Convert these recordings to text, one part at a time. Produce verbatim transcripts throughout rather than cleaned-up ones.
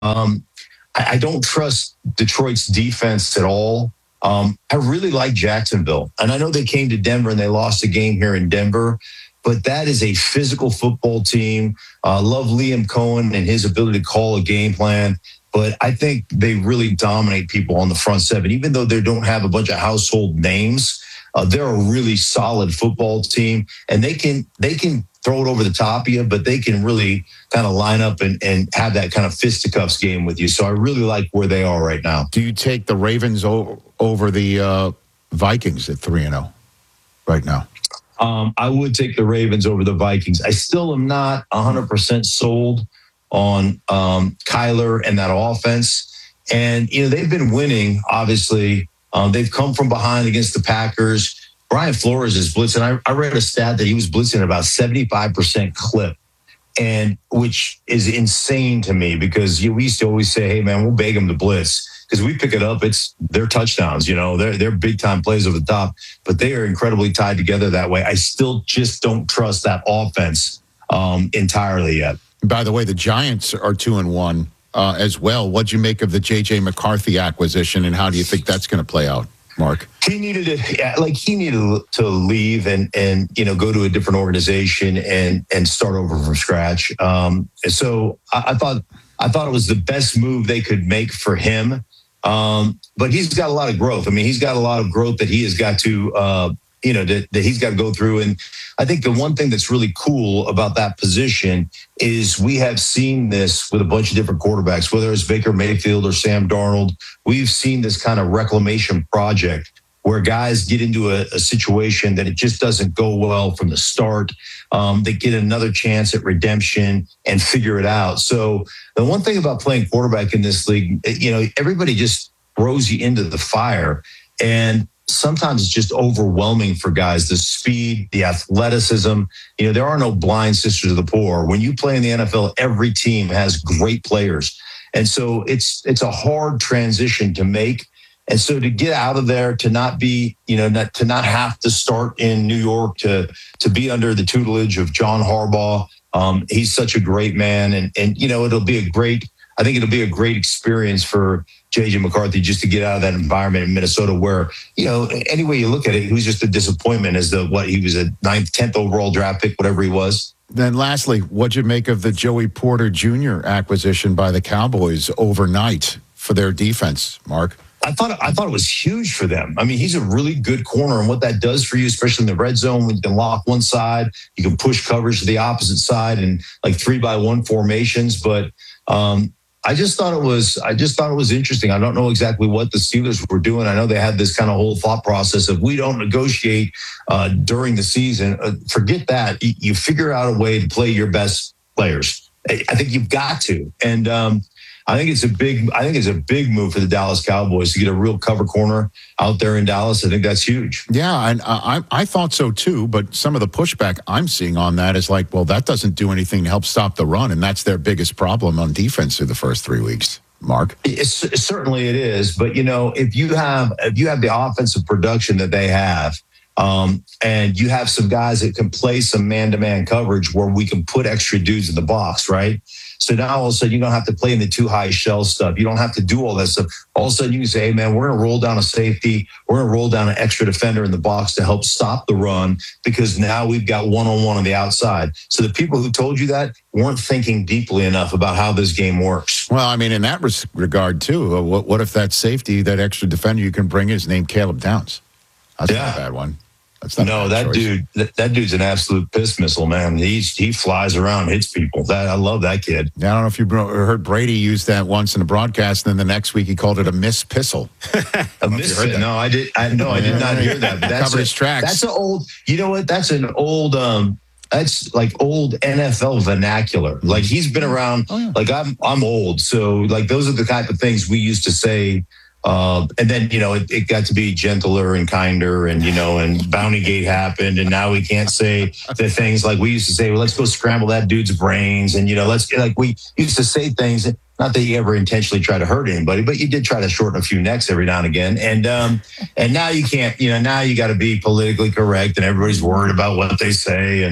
Um, I, I don't trust Detroit's defense at all. Um, I really like Jacksonville. And I know they came to Denver and they lost a game here in Denver, but that is a physical football team. Uh, love Liam Cohen and his ability to call a game plan. But I think they really dominate people on the front seven, even though they don't have a bunch of household names. Uh, they're a really solid football team, and they can they can throw it over the top of you, but they can really kind of line up and, and have that kind of fisticuffs game with you. So I really like where they are right now. Do you take the Ravens o- over the uh, Vikings at three and zero right now? Um, I would take the Ravens over the Vikings. I still am not one hundred percent sold on um, Kyler and that offense. And, you know, they've been winning, obviously. Um, they've come from behind against the Packers. Brian Flores is blitzing. I, I read a stat that he was blitzing at about seventy-five percent clip, and which is insane to me because you, we used to always say, hey, man, we'll beg them to blitz. Because we pick it up, it's their touchdowns, you know, they're, they're big time plays over the top, but they are incredibly tied together that way. I still just don't trust that offense um, entirely yet. By the way, the Giants are two and one uh, as well. What'd you make of the J J McCarthy acquisition, and how do you think that's going to play out, Mark? He needed to, yeah, like he needed to leave and and you know go to a different organization and and start over from scratch. Um, so I, I thought I thought it was the best move they could make for him. Um, but he's got a lot of growth. I mean, he's got a lot of growth that he has got to, uh, you know, that, that he's got to go through. And I think the one thing that's really cool about that position is we have seen this with a bunch of different quarterbacks, whether it's Baker Mayfield or Sam Darnold. We've seen this kind of reclamation project where guys get into a, a situation that it just doesn't go well from the start. Um, they get another chance at redemption and figure it out. So the one thing about playing quarterback in this league, you know, everybody just throws you into the fire. And sometimes it's just overwhelming for guys, the speed, the athleticism. You know, there are no blind sisters of the poor. When you play in the N F L, every team has great players. And so it's it's a hard transition to make. And so to get out of there, to not be, you know, not, to not have to start in New York, to to be under the tutelage of John Harbaugh, um, he's such a great man. And, and, you know, it'll be a great, I think it'll be a great experience for J J McCarthy just to get out of that environment in Minnesota where, you know, any way you look at it, he was just a disappointment as the, what, he was a ninth, tenth overall draft pick, whatever he was. Then lastly, what'd you make of the Joey Porter Junior acquisition by the Cowboys overnight for their defense, Mark? I thought I thought it was huge for them. I mean, he's a really good corner, and what that does for you, especially in the red zone, when you can lock one side, you can push coverage to the opposite side, and like three by one formations. But um, I just thought it was I just thought it was interesting. I don't know exactly what the Steelers were doing. I know they had this kind of whole thought process of we don't negotiate uh, during the season. Uh, forget that. You, you figure out a way to play your best players. I, I think you've got to, and. Um, I think it's a big. I think it's a big move for the Dallas Cowboys to get a real cover corner out there in Dallas. I think that's huge. Yeah, and I I thought so too. But some of the pushback I'm seeing on that is like, well, that doesn't do anything to help stop the run, and that's their biggest problem on defense through the first three weeks. Mark, it's, certainly it is. But you know, if you have if you have the offensive production that they have. Um, and you have some guys that can play some man-to-man coverage where we can put extra dudes in the box, right? So now all of a sudden you don't have to play in the too high shell stuff. You don't have to do all that stuff. All of a sudden you can say, hey, man, we're going to roll down a safety. We're going to roll down an extra defender in the box to help stop the run because now we've got one-on-one on the outside. So the people who told you that weren't thinking deeply enough about how this game works. Well, I mean, in that regard, too, uh, what, what if that safety, that extra defender you can bring is named Caleb Downs? That's yeah. not a bad one. That's not no, that choice. dude, that, that dude's an absolute piss missile, man. He's, he flies around, hits people. That I love that kid. Yeah, I don't know if you heard Brady use that once in a broadcast, and then the next week he called it a miss pissile. a miss pissile? No, I did. I no, I did not hear that. But that's covered a, his tracks. That's an old. You know what? That's an old. Um, that's like old N F L vernacular. Like he's been around. Oh, yeah. Like I'm. I'm old, so like those are the type of things we used to say. Uh, and then, you know, it, it got to be gentler and kinder and, you know, and Bountygate happened. And now we can't say the things like we used to say, well, let's go scramble that dude's brains. And, you know, let's like we used to say things, not that you ever intentionally try to hurt anybody, but you did try to shorten a few necks every now and again. And, um, and now you can't, you know, now you got to be politically correct and everybody's worried about what they say. And,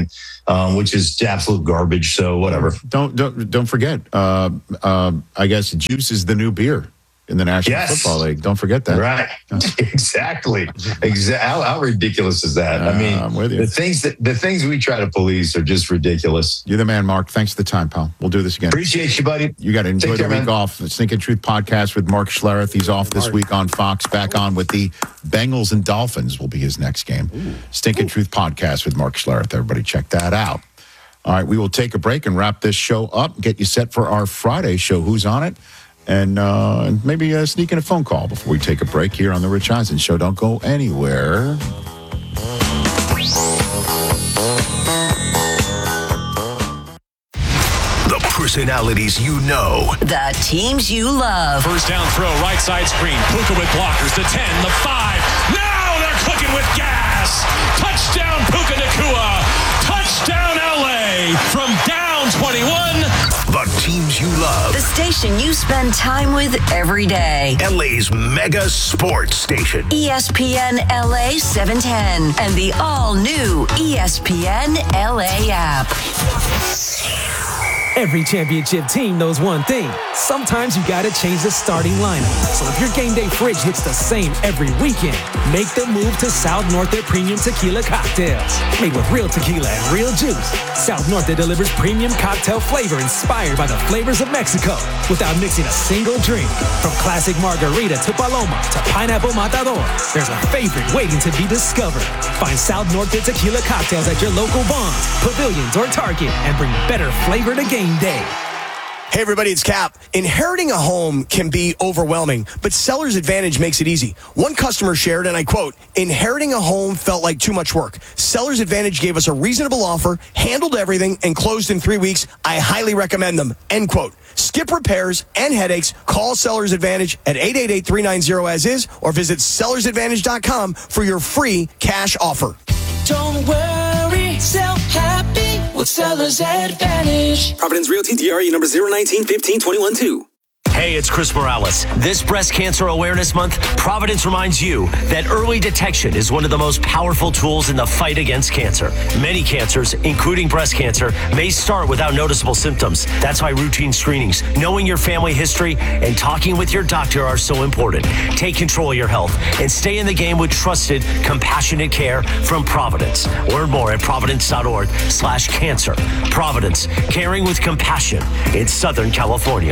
um, which is absolute garbage. So whatever. Don't don't don't forget. Uh, uh, I guess juice is the new beer in the National Yes. Football League. Don't forget that. Right. Exactly. Exactly. How, how ridiculous is that? Uh, I mean, I'm with you. the things that the things we try to police are just ridiculous. You're the man, Mark. Thanks for the time, pal. We'll do this again. Appreciate you, buddy. You got to enjoy Take the care, week man. off. The Stinking Truth podcast with Mark Schlereth. He's off this week on Fox. Back on with the Bengals and Dolphins will be his next game. Ooh. Stinking Ooh. Truth podcast with Mark Schlereth. Everybody check that out. All right, we will take a break and wrap this show up, get you set for our Friday show, Who's On It? And uh, maybe uh, sneak in a phone call before we take a break here on The Rich Eisen Show. Don't go anywhere. The personalities you know. The teams you love. First down throw, right side screen. Puka with blockers. The ten, the five. Now they're cooking with gas. Touchdown Puka Nacua. Touchdown L A. From down twenty-one. The teams you love. The station you spend time with every day. L A's mega sports station. E S P N L A seven ten and the all-new E S P N L A app. Every championship team knows one thing. Sometimes you gotta change the starting lineup. So if your game day fridge looks the same every weekend, make the move to South Norte Premium Tequila Cocktails. Made with real tequila and real juice, South Norte delivers premium cocktail flavor inspired by the flavors of Mexico without mixing a single drink. From classic margarita to Paloma to pineapple matador, there's a favorite waiting to be discovered. Find South Norte Tequila Cocktails at your local Bonds, Pavilions, or Target and bring better flavor to game day. Hey everybody, it's Cap. Inheriting a home can be overwhelming, but Seller's Advantage makes it easy. One customer shared, and I quote, "Inheriting a home felt like too much work. Seller's Advantage gave us a reasonable offer, handled everything, and closed in three weeks. I highly recommend them." End quote. Skip repairs and headaches. Call Seller's Advantage at eight eight eight, three nine zero as is or visit sellers advantage dot com for your free cash offer. Don't worry, sell happy with Seller's Advantage. Providence Realty, D R E number zero nineteen fifteen twenty-one two. Hey, it's Chris Morales. This Breast Cancer Awareness Month, Providence reminds you that early detection is one of the most powerful tools in the fight against cancer. Many cancers, including breast cancer, may start without noticeable symptoms. That's why routine screenings, knowing your family history, and talking with your doctor are so important. Take control of your health and stay in the game with trusted, compassionate care from Providence. Learn more at providence.org slash cancer. Providence, caring with compassion in Southern California.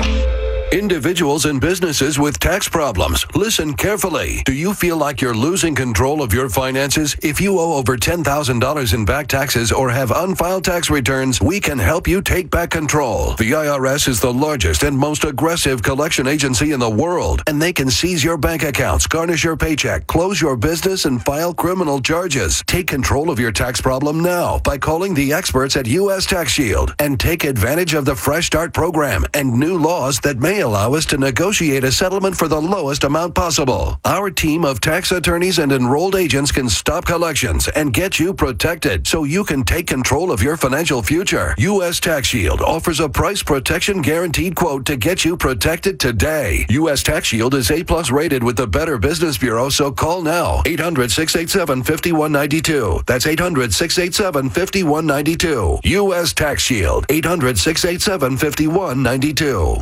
Individuals and businesses with tax problems, listen carefully. Do you feel like you're losing control of your finances? If you owe over ten thousand dollars in back taxes or have unfiled tax returns, we can help you take back control. The I R S is the largest and most aggressive collection agency in the world, and they can seize your bank accounts, garnish your paycheck, close your business, and file criminal charges. Take control of your tax problem now by calling the experts at U S Tax Shield and take advantage of the Fresh Start program and new laws that may allow us to negotiate a settlement for the lowest amount possible. Our team of tax attorneys and enrolled agents can stop collections and get you protected so you can take control of your financial future. U S Tax Shield offers a price protection guaranteed quote to get you protected today. U S Tax Shield is A plus rated with the Better Business Bureau, so call now. eight hundred, six eight seven, five one nine two. That's eight hundred, six eight seven, five one nine two. U S Tax Shield. eight hundred, six eight seven, five one nine two.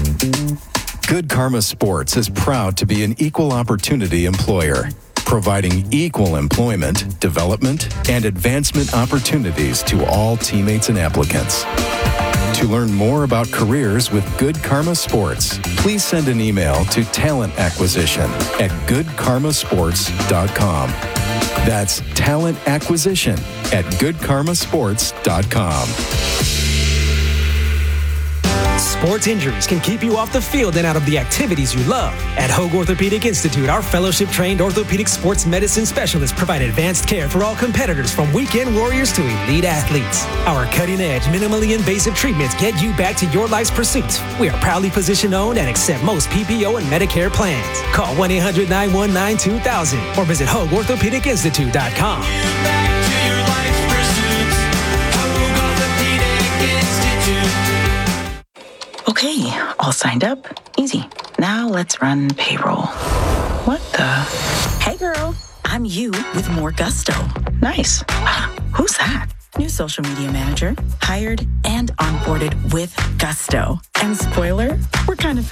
Good Karma Sports is proud to be an equal opportunity employer, providing equal employment, development, and advancement opportunities to all teammates and applicants. To learn more about careers with Good Karma Sports, please send an email to talent acquisition at good karma sports dot com. That's talent acquisition at good karma sports dot com. Sports injuries can keep you off the field and out of the activities you love. At Hoag Orthopedic Institute, our fellowship-trained orthopedic sports medicine specialists provide advanced care for all competitors, from weekend warriors to elite athletes. Our cutting-edge, minimally invasive treatments get you back to your life's pursuits. We are proudly physician-owned and accept most P P O and Medicare plans. Call one eight hundred, nine one nine, two thousand or visit hoag orthopedic institute dot com. Okay, all signed up. Easy. Now let's run payroll. What the? Hey girl, I'm you with more gusto. Nice. Who's that? new social media manager, hired and onboarded with gusto. And spoiler, we're kind of